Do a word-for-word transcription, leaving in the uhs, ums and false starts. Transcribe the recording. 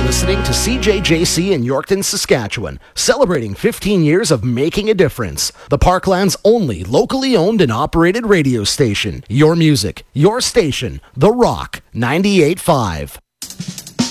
listening to C J J C in Yorkton, Saskatchewan, celebrating fifteen years of making a difference. The Parkland's only locally owned and operated radio station. Your music, your station, The Rock ninety-eight point five.